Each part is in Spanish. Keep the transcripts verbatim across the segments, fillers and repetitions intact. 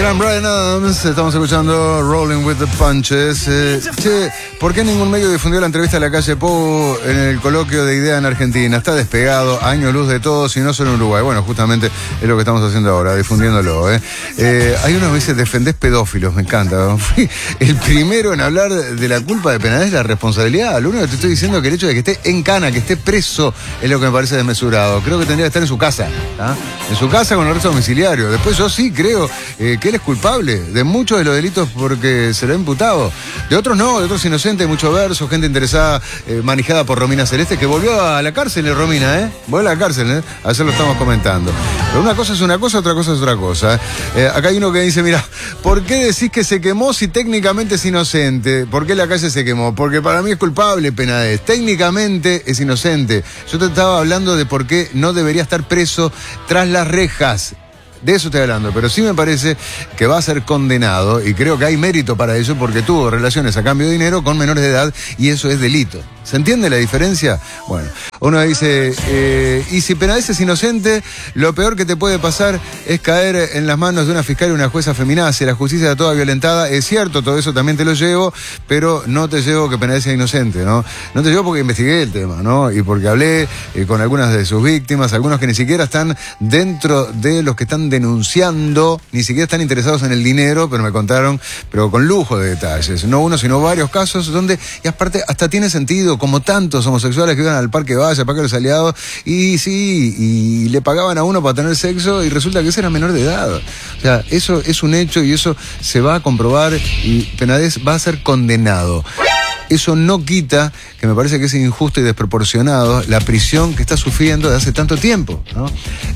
gran Bryan Adams, estamos escuchando Rolling with the Punches. Eh, che, ¿por qué ningún medio difundió la entrevista a la calle Pou en el coloquio de idea en Argentina? Está despegado, año luz de todos y no solo en Uruguay. Bueno, justamente es lo que estamos haciendo ahora, difundiéndolo. Eh. Eh, hay uno que dice, defendés pedófilos, me encanta. Fui el primero en hablar de la culpa de Penades, la responsabilidad. Lo único que te estoy diciendo es que el hecho de que esté en cana, que esté preso, es lo que me parece desmesurado. Creo que tendría que estar en su casa, ¿ah? En su casa con el resto domiciliario. Después yo sí creo eh, que él es culpable de muchos de los delitos porque se lo ha imputado. De otros no, de otros inocentes, mucho verso, gente interesada, eh, manejada por Romina Celeste, que volvió a la cárcel, Romina, ¿eh? Volvió a la cárcel, ¿eh? Ayer lo estamos comentando. Pero una cosa es una cosa, otra cosa es otra cosa. Eh, acá hay uno que dice, mira, ¿por qué decís que se quemó si técnicamente es inocente? ¿Por qué la calle se quemó? Porque para mí es culpable, Penades. Técnicamente es inocente. Yo te estaba hablando de por qué no debería estar preso tras las rejas. De eso estoy hablando, pero sí me parece que va a ser condenado y creo que hay mérito para ello porque tuvo relaciones a cambio de dinero con menores de edad y eso es delito. ¿Se entiende la diferencia? Bueno, uno dice, eh, y si Penades es inocente, lo peor que te puede pasar es caer en las manos de una fiscal y una jueza feminazi. La justicia está toda violentada. Es cierto, todo eso también te lo llevo, pero no te llevo que Penades sea inocente, ¿no? No te llevo porque investigué el tema, ¿no? Y porque hablé eh, con algunas de sus víctimas, algunos que ni siquiera están dentro de los que están denunciando, ni siquiera están interesados en el dinero, pero me contaron, pero con lujo de detalles. No uno, sino varios casos donde, y aparte, hasta tiene sentido, como tantos homosexuales que iban al Parque Valle, al Parque de los Aliados, y sí, y le pagaban a uno para tener sexo, y resulta que ese era menor de edad. O sea, eso es un hecho y eso se va a comprobar y Penades va a ser condenado. Eso no quita, que me parece que es injusto y desproporcionado, la prisión que está sufriendo desde hace tanto tiempo, ¿no?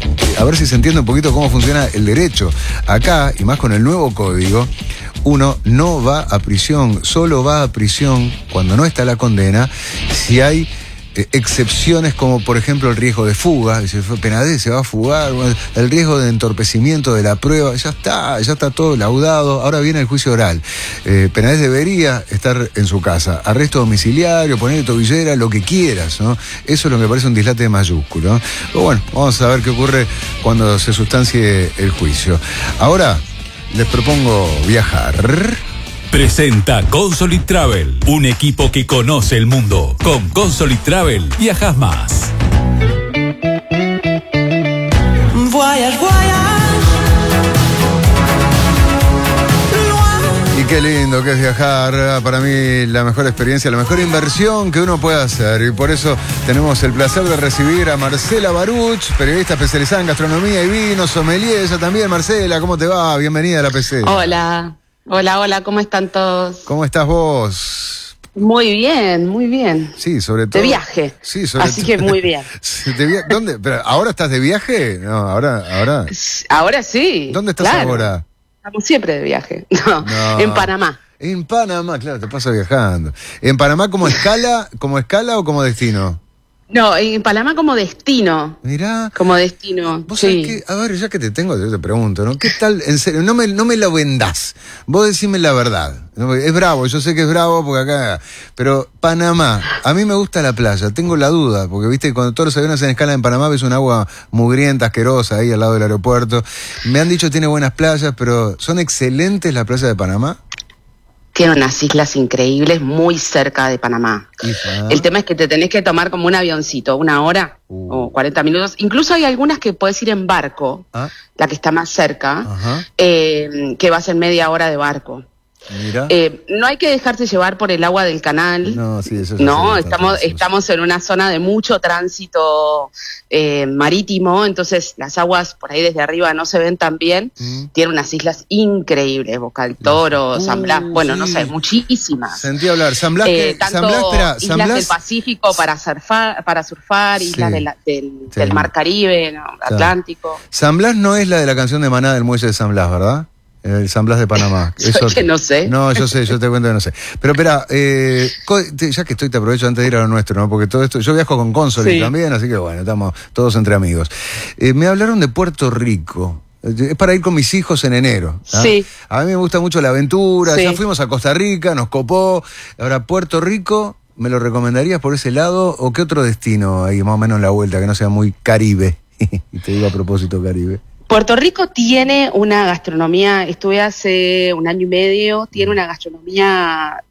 A ver si se entiende un poquito cómo funciona el derecho. Acá, y más con el nuevo código, uno no va a prisión, solo va a prisión cuando no está la condena, si hay eh, excepciones como por ejemplo el riesgo de fuga. Dice, Penades se va a fugar, el riesgo de entorpecimiento de la prueba, ya está, ya está todo laudado, ahora viene el juicio oral. Eh, Penades debería estar en su casa, arresto domiciliario, ponerle tobillera, lo que quieras, ¿no? Eso es lo que me parece un dislate mayúsculo, ¿no? Pero bueno, vamos a ver qué ocurre cuando se sustancie el juicio. Ahora les propongo viajar. Presenta Consolid Travel, un equipo que conoce el mundo. Con Consolid Travel viajas más. Voyage, voyage. Y qué lindo que es viajar. Para mí la mejor experiencia, la mejor inversión que uno puede hacer. Y por eso tenemos el placer de recibir a Marcela Baruch, periodista especializada en gastronomía y vino, sommelier. Ella también. Marcela, ¿cómo te va? Bienvenida a la P C. Hola. Hola, hola, ¿cómo están todos? ¿Cómo estás vos? Muy bien, muy bien. Sí, sobre todo. De viaje. Sí, sobre Así que muy bien. ¿De via... ¿Dónde? ¿Pero ahora estás de viaje? No, ahora, ahora. Ahora sí. ¿Dónde estás claro. ahora? Estamos siempre de viaje. No, no, en Panamá. En Panamá, claro, te pasa viajando. ¿En Panamá como escala, como escala o como destino? No, en Panamá como destino. Mirá. Como destino, ¿Vos sí. sabés que, a ver, ya que te tengo, yo te pregunto, ¿no? ¿Qué tal, en serio, no me, no me lo vendás? Vos decime la verdad. Es bravo, yo sé que es bravo porque acá... Pero Panamá, a mí me gusta la playa, tengo la duda, porque viste, cuando todos los aviones en escala en Panamá ves un agua mugrienta, asquerosa, ahí al lado del aeropuerto. Me han dicho que tiene buenas playas, pero ¿son excelentes las playas de Panamá? Tiene unas islas increíbles muy cerca de Panamá. Hija. El tema es que te tenés que tomar como un avioncito, una hora uh. o cuarenta minutos. Incluso hay algunas que podés ir en barco, ¿ah? La que está más cerca, eh, que vas en media hora de barco. Mira. Eh, no hay que dejarse llevar por el agua del canal. No, sí, eso no sí, estamos, estamos en una zona de mucho tránsito eh, marítimo, entonces las aguas por ahí desde arriba no se ven tan bien. Mm. Tiene unas islas increíbles, Boca del Toro, uh, San Blas, bueno, sí. no sé, muchísimas. Sentí hablar, San Blas, eh, que, tanto San Blas, espera, islas San Blas... del Pacífico para surfar, para surfar, sí. islas de la, del, sí. del Mar Caribe, ¿no? Atlántico. San Blas no es la de la canción de Maná del muelle de San Blas, ¿verdad? El San Blas de Panamá. Eso que no sé. No, yo sé, yo te cuento que no sé. Pero espera, eh, ya que estoy, te aprovecho antes de ir a lo nuestro, ¿no? Porque todo esto, yo viajo con Consolid sí. también, así que bueno, estamos todos entre amigos. Eh, me hablaron de Puerto Rico. Es para ir con mis hijos en enero. ¿Ah? Sí. A mí me gusta mucho la aventura. Sí. Ya fuimos a Costa Rica, nos copó. Ahora, Puerto Rico, ¿me lo recomendarías por ese lado? ¿O qué otro destino ahí más o menos en la vuelta que no sea muy Caribe? Y te digo a propósito Caribe. Puerto Rico tiene una gastronomía, estuve hace un año y medio, tiene una gastronomía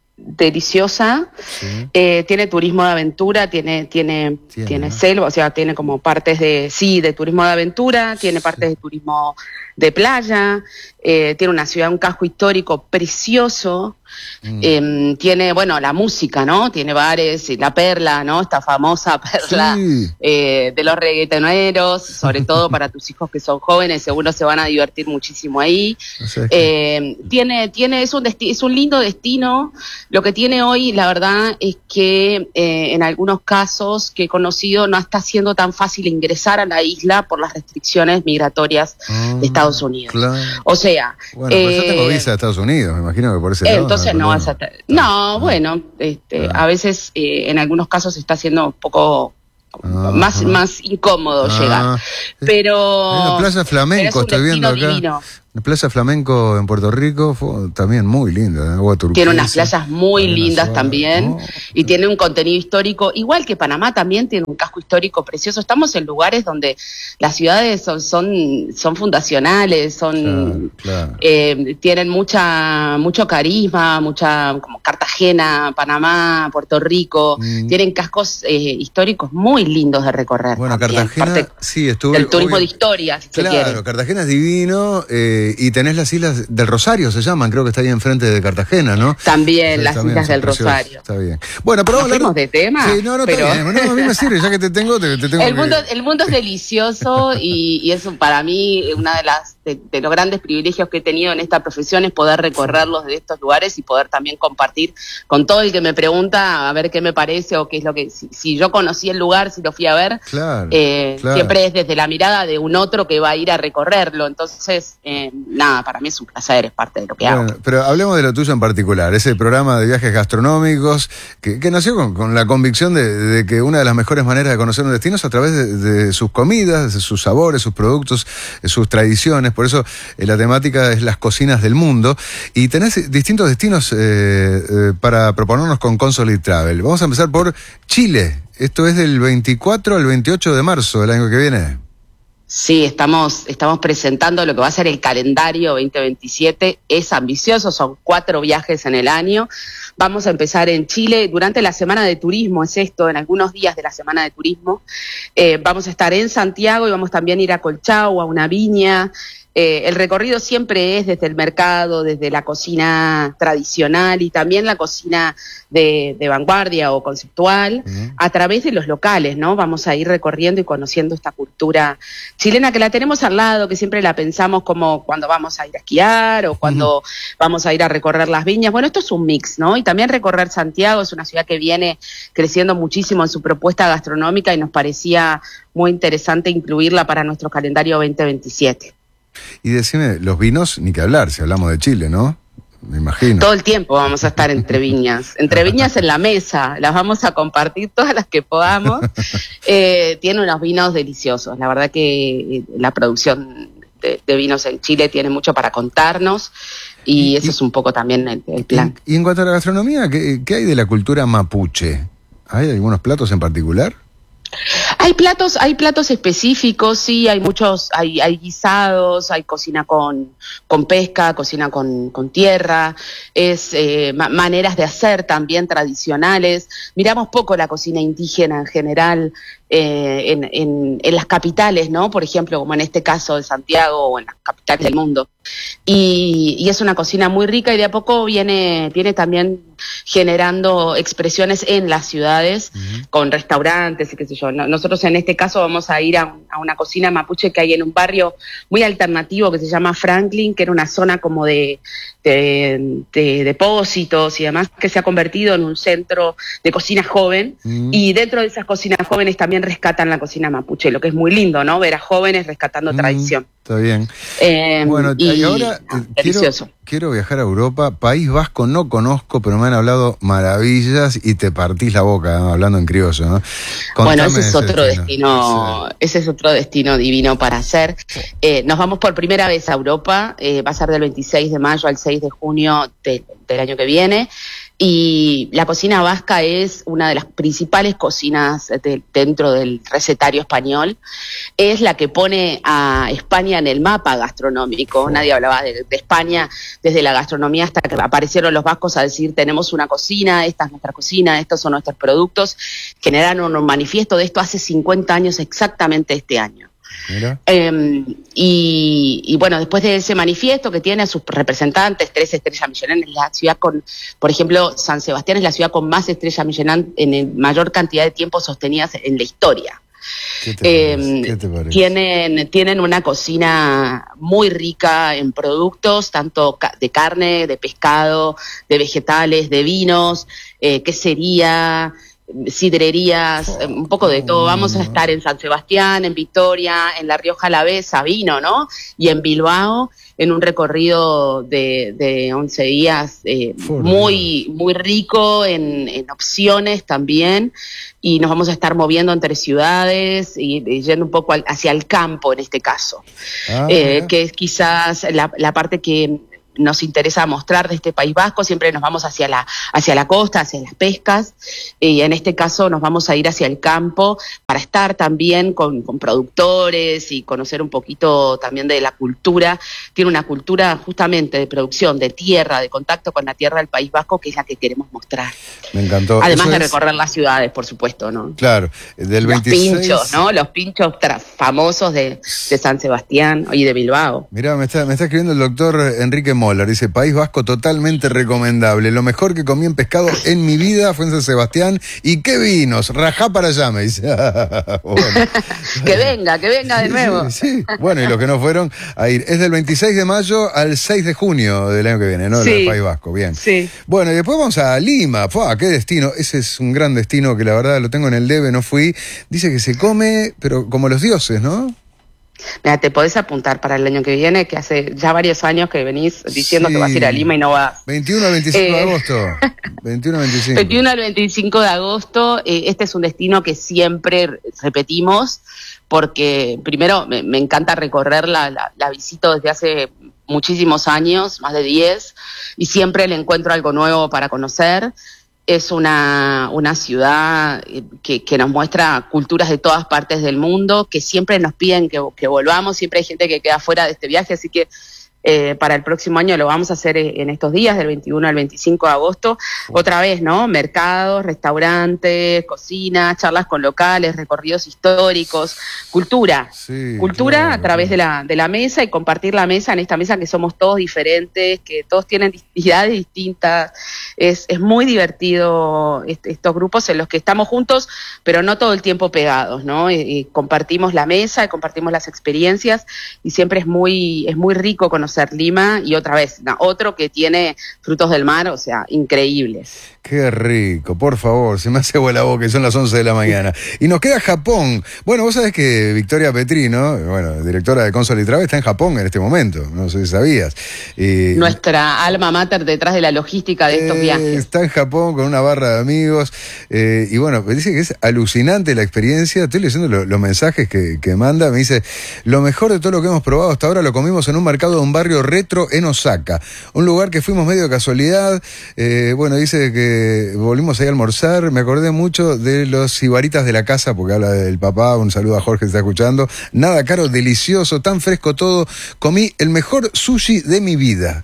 deliciosa, sí. eh, tiene turismo de aventura, tiene tiene tiene, tiene ¿no? selva, o sea, tiene como partes de, sí, de turismo de aventura, tiene partes sí. de turismo de playa, eh, tiene una ciudad, un casco histórico precioso, mm. eh, tiene, bueno, la música, ¿no? Tiene bares, y la Perla, ¿no? Esta famosa Perla sí. eh, de los reggaetoneros, sobre todo para tus hijos que son jóvenes, seguro se van a divertir muchísimo ahí. O sea, es que... eh, tiene, tiene, es un desti- es un lindo destino. Lo que tiene hoy, la verdad, es que eh, en algunos casos que he conocido no está siendo tan fácil ingresar a la isla por las restricciones migratorias oh. de Estados Unidos. Claro. O sea, bueno, eh, pues yo tengo visa de Estados Unidos, me imagino que por ese lado. Entonces no, no vas a estar. No, ah, bueno, este, ah. a veces eh, en algunos casos está siendo un poco ah, más, ah. más incómodo ah. llegar. Pero. En la Plaza Flamenco estoy viendo acá. Divino. La Plaza Flamenco en Puerto Rico fue también muy linda, agua turquesa. Tiene unas playas muy lindas suave, también, oh. y tiene un contenido histórico, igual que Panamá también tiene un casco histórico precioso. Estamos en lugares donde las ciudades son son, son fundacionales, son claro, claro. Eh, tienen mucha mucho carisma, mucha como Cartagena, Panamá, Puerto Rico, mm. tienen cascos eh, históricos muy lindos de recorrer. Bueno, también, Cartagena, sí, estuve. El turismo obvio, de historia, si claro, se quiere. Cartagena es divino. Eh, y tenés las Islas del Rosario, se llaman, creo que está ahí enfrente de Cartagena, ¿no? También sí, las también Islas del preciosas. Rosario. Está bien. Bueno, pero ¿Nos fuimos de tema? Sí, no, no, pero... está bien. No, a mí me sirve, ya que te tengo, te, te tengo el, que... mundo, el mundo es delicioso y, y eso para mí, una de las de, de los grandes privilegios que he tenido en esta profesión es poder recorrerlos de estos lugares y poder también compartir con todo el que me pregunta a ver qué me parece o qué es lo que... Si, si yo conocí el lugar, si lo fui a ver, claro, eh, claro. siempre es desde la mirada de un otro que va a ir a recorrerlo. Entonces, eh, nada, para mí es un placer, es parte de lo que bueno, hago. Pero hablemos de lo tuyo en particular, ese programa de viajes gastronómicos que, que nació con, con la convicción de, de que una de las mejores maneras de conocer un destino es a través de, de sus comidas, de sus sabores, sus productos, sus tradiciones. Por eso eh, la temática es las cocinas del mundo y tenés distintos destinos eh, eh, para proponernos con Consolid Travel. Vamos a empezar por Chile. Esto es del veinticuatro al veintiocho de marzo del año que viene. Sí, estamos, estamos presentando lo que va a ser el calendario veinte veintisiete. Es ambicioso, son cuatro viajes en el año. Vamos a empezar en Chile durante la semana de turismo, es esto, en algunos días de la semana de turismo. Eh, vamos a estar en Santiago y vamos también a ir a Colchagua, a una viña. Eh, el recorrido siempre es desde el mercado, desde la cocina tradicional y también la cocina de, de vanguardia o conceptual, uh-huh. a través de los locales, ¿no? Vamos a ir recorriendo y conociendo esta cultura chilena que la tenemos al lado, que siempre la pensamos como cuando vamos a ir a esquiar o cuando uh-huh. vamos a ir a recorrer las viñas. Bueno, esto es un mix, ¿no? Y también recorrer Santiago, es una ciudad que viene creciendo muchísimo en su propuesta gastronómica y nos parecía muy interesante incluirla para nuestro calendario veinte veintisiete. Y decime, los vinos, ni que hablar, si hablamos de Chile, ¿no? Me imagino. Todo el tiempo vamos a estar entre viñas, entre viñas en la mesa, las vamos a compartir todas las que podamos. Eh, tiene unos vinos deliciosos, la verdad que la producción de, de vinos en Chile tiene mucho para contarnos y, y eso y, es un poco también el, el plan. Y, y en cuanto a la gastronomía, ¿qué, qué hay de la cultura mapuche? ¿Hay algunos platos en particular? Hay platos, hay platos específicos, sí, hay muchos, hay, hay guisados, hay cocina con, con pesca, cocina con, con tierra, es eh, ma- maneras de hacer también tradicionales. Miramos poco la cocina indígena en general eh, en, en, en las capitales, ¿no? Por ejemplo, como en este caso de Santiago o en las capitales del mundo. Y, y es una cocina muy rica y de a poco viene, viene también generando expresiones en las ciudades, uh-huh. con restaurantes y qué sé yo. Nosotros en este caso vamos a ir a, a una cocina mapuche que hay en un barrio muy alternativo que se llama Franklin, que era una zona como de, de, de depósitos y demás, que se ha convertido en un centro de cocina joven, uh-huh. y dentro de esas cocinas jóvenes también rescatan la cocina mapuche, lo que es muy lindo, ¿no? Ver a jóvenes rescatando uh-huh. tradición. Está bien. Eh, bueno, y, y ahora no, quiero, quiero viajar a Europa. País Vasco no conozco, pero me han hablado maravillas y te partís la boca, ¿no? Hablando en criollo, ¿no? Contame. Bueno, ese es otro ese destino, sí. ese es otro destino divino para hacer. Eh, nos vamos por primera vez a Europa, eh, va a ser del veintiséis de mayo al seis de junio de, del año que viene. Y la cocina vasca es una de las principales cocinas de, dentro del recetario español. Es la que pone a España en el mapa gastronómico. Oh. Nadie hablaba de, de España desde la gastronomía hasta que aparecieron los vascos a decir: tenemos una cocina, esta es nuestra cocina, estos son nuestros productos. Generaron un manifiesto de esto hace cincuenta años, exactamente este año. Eh, y, y bueno, después de ese manifiesto que tiene a sus representantes, tres estrellas Michelin, es la ciudad con, por ejemplo, San Sebastián es la ciudad con más estrellas Michelin en el mayor cantidad de tiempo sostenidas en la historia. ¿Qué te eh, parece? ¿Qué te parece? Tienen, tienen una cocina muy rica en productos, tanto de carne, de pescado, de vegetales, de vinos, eh, quesería, sidrerías, oh, un poco de todo. Vamos a estar en San Sebastián, en Vitoria, en La Rioja Alavesa, vino, ¿no? Y en Bilbao, en un recorrido de, de once días eh, muy, muy rico en, en opciones también. Y nos vamos a estar moviendo entre ciudades y, y yendo un poco al, hacia el campo en este caso, ah, eh, que es quizás la, la parte que nos interesa mostrar de este País Vasco. Siempre nos vamos hacia la, hacia la costa, hacia las pescas, y en este caso nos vamos a ir hacia el campo para estar también con, con productores y conocer un poquito también de la cultura. Tiene una cultura justamente de producción, de tierra, de contacto con la tierra del País Vasco, que es la que queremos mostrar. Me encantó. Además Eso de es... recorrer las ciudades, por supuesto, ¿no? Claro, del veintiséis... Los pinchos, ¿no? Los pinchos famosos de, de San Sebastián y de Bilbao. Mirá, me está, me está escribiendo el doctor Enrique Moller. Dice: País Vasco totalmente recomendable. Lo mejor que comí en pescado en mi vida fue en San Sebastián. ¿Y qué vinos? Rajá para allá, me dice. Bueno. Que venga, que venga de nuevo. Sí, sí. Bueno, y los que no fueron a ir. Es del veintiséis de mayo al seis de junio del año que viene, ¿no? Sí. El País Vasco, bien. Sí. Bueno, y después vamos a Lima. ¡Fua! ¡Qué destino! Ese es un gran destino que la verdad lo tengo en el debe, no fui. Dice que se come, pero como los dioses, ¿no? Mira, te podés apuntar para el año que viene, que hace ya varios años que venís diciendo sí. que vas a ir a Lima y no vas. veintiuno al veinticinco eh, de agosto. veintiuno al veinticinco. veintiuno al veinticinco de agosto. Eh, este es un destino que siempre repetimos, porque primero me, me encanta recorrerla, la, la visito desde hace muchísimos años, más de diez, y siempre le encuentro algo nuevo para conocer. Es una, una ciudad que, que nos muestra culturas de todas partes del mundo, que siempre nos piden que, que volvamos. Siempre hay gente que queda fuera de este viaje, así que eh, para el próximo año lo vamos a hacer en estos días, del veintiuno al veinticinco de agosto. Otra vez, ¿no? Mercados, restaurantes, cocinas, charlas con locales, recorridos históricos, cultura. Sí, cultura claro, a través claro. de la, de la mesa, y compartir la mesa, en esta mesa que somos todos diferentes, que todos tienen idades distintas. Es, es muy divertido est- estos grupos en los que estamos juntos, pero no todo el tiempo pegados, ¿no? Y, y compartimos la mesa, y compartimos las experiencias, y siempre es muy, es muy rico conocer Lima. Y otra vez, no, otro que tiene frutos del mar, o sea, increíbles. Qué rico, por favor, se me hace agua la boca, y son las once de la mañana. Y nos queda Japón. Bueno, vos sabés que Victoria Petrino, bueno, directora de Consol y Travel, está en Japón en este momento, no sé si sabías. Eh, Nuestra alma mater detrás de la logística de estos eh, viajes. Está en Japón con una barra de amigos, eh, y bueno, me dice que es alucinante la experiencia. Estoy leyendo lo, los mensajes que, que manda. Me dice: lo mejor de todo lo que hemos probado hasta ahora lo comimos en un mercado de un barrio retro en Osaka, un lugar que fuimos medio de casualidad. Eh, bueno, dice que volvimos ahí a almorzar. Me acordé mucho de los sibaritas de la casa, porque habla del papá. Un saludo a Jorge que está escuchando. Nada caro, delicioso, tan fresco todo. Comí el mejor sushi de mi vida.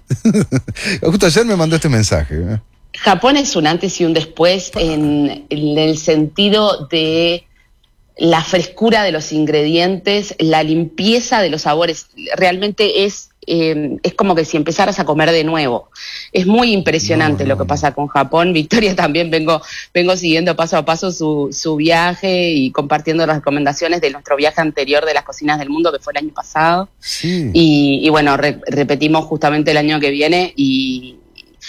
Justo ayer me mandó este mensaje, ¿eh? Japón es un antes y un después en, en el sentido de la frescura de los ingredientes, la limpieza de los sabores. Realmente es eh, es como que si empezaras a comer de nuevo. Es muy impresionante no, no, lo que pasa con Japón. Victoria también vengo vengo siguiendo paso a paso su, su viaje y compartiendo las recomendaciones de nuestro viaje anterior de las cocinas del mundo, que fue el año pasado. Sí. Y, y bueno, re, repetimos justamente el año que viene, y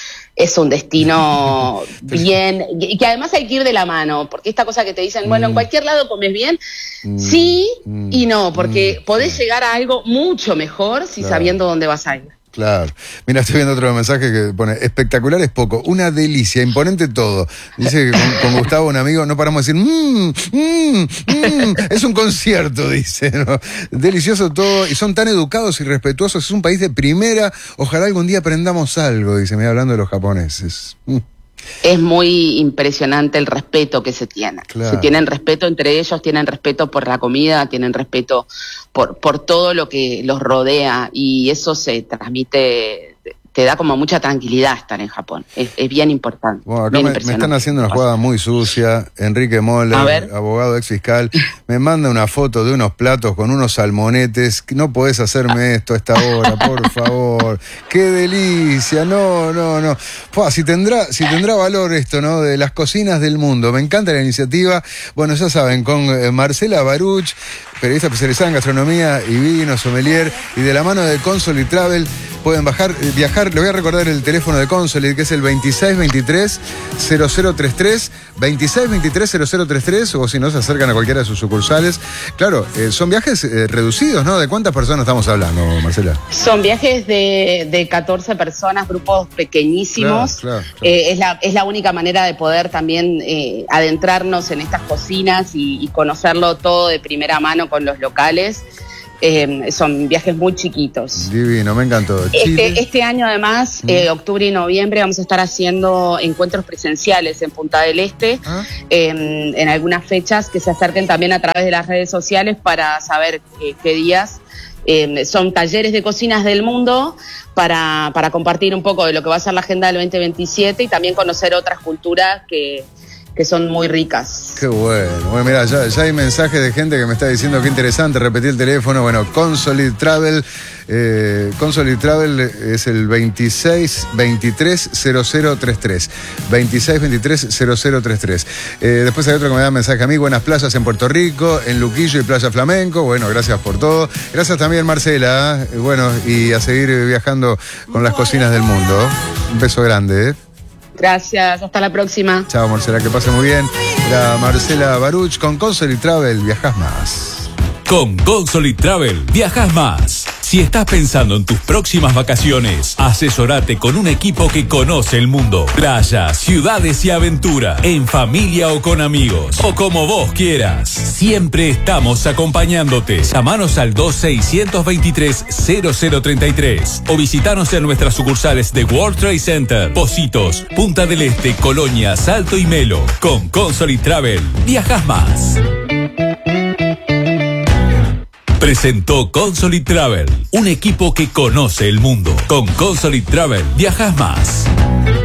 es un destino bien, y que además hay que ir de la mano, porque esta cosa que te dicen, bueno, en cualquier lado comes bien, mm, sí mm, y no, porque mm, podés sí. llegar a algo mucho mejor si claro. sabiendo dónde vas a ir. Claro. Mira, estoy viendo otro mensaje que pone: espectacular es poco, una delicia, imponente todo. Dice que con, con Gustavo, un amigo, no paramos de decir, mmm, mmm, mmm, es un concierto, dice, ¿no? Delicioso todo, y son tan educados y respetuosos, es un país de primera, ojalá algún día aprendamos algo, dice, me hablando de los japoneses. Mm. Es muy impresionante el respeto que se tiene. Claro. Se tienen respeto entre ellos, tienen respeto por la comida, tienen respeto por, por todo lo que los rodea, y eso se transmite, te da como mucha tranquilidad estar en Japón. Es, es bien importante. Bueno, acá bien me, me están haciendo una jugada muy sucia. Enrique Moller, abogado ex fiscal, me manda una foto de unos platos con unos salmonetes. No podés hacerme esto a esta hora, por favor. ¡Qué delicia! No, no, no. Pua, si tendrá, si tendrá valor esto, ¿no? De las cocinas del mundo. Me encanta la iniciativa. Bueno, ya saben, con eh, Marcela Baruch, periodista especializada en gastronomía y vino, sommelier, y de la mano de Consolid Travel pueden bajar, viajar. Le voy a recordar el teléfono de Consolid, que es el veintiséis veintitrés cero cero treinta y tres, veintiséis veintitrés cero cero treinta y tres, o si no, se acercan a cualquiera de sus sucursales. Claro, eh, son viajes eh, reducidos, ¿no? ¿De cuántas personas estamos hablando, Marcela? Son viajes de, de catorce personas, grupos pequeñísimos. Claro, claro, claro. Eh, es, la, es la única manera de poder también eh, adentrarnos en estas cocinas y, y conocerlo todo de primera mano con los locales. Eh, son viajes muy chiquitos. Divino, me encantó. Este, este año además, mm. eh, octubre y noviembre, vamos a estar haciendo encuentros presenciales en Punta del Este, ¿Ah? eh, en algunas fechas que se acerquen también a través de las redes sociales para saber eh, qué días. Eh, son talleres de cocinas del mundo para, para compartir un poco de lo que va a ser la agenda del veinte veintisiete y también conocer otras culturas que... que son muy ricas. Qué bueno. Bueno, mira, ya, ya hay mensajes de gente que me está diciendo que interesante. Repetí el teléfono. Bueno, Consolid Travel. Eh, Consolid Travel es el veintiséis veintitrés cero cero treinta y tres. veintiséis veintitrés cero cero treinta y tres. Eh, después hay otro que me da mensaje a mí. Buenas playas en Puerto Rico, en Luquillo y Playa Flamenco. Bueno, gracias por todo. Gracias también, Marcela. Eh, bueno, y a seguir viajando con las cocinas del mundo. Un beso grande, ¿eh? Gracias, hasta la próxima. Chao, Marcela, que pase muy bien. Era Marcela Baruch con Consolid Travel, viajás más. Con Consolid Travel, viajás más. Si estás pensando en tus próximas vacaciones, asesorate con un equipo que conoce el mundo. Playas, ciudades y aventura, en familia o con amigos, o como vos quieras. Siempre estamos acompañándote. Llamanos al dos seis dos tres cero cero treinta y tres o visitanos en nuestras sucursales de World Trade Center, Positos, Punta del Este, Colonia, Salto y Melo. Con Consolid Travel, viajás más. Presentó Consolid Travel, un equipo que conoce el mundo. Con Consolid Travel, viajás más.